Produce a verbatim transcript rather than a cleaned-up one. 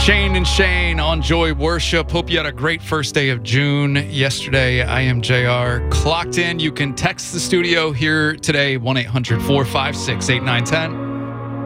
Shane and Shane on Joy Worship. Hope you had a great first day of June yesterday. I am J R. Clocked in. You can text the studio here today, one eight hundred four five six eight nine one zero.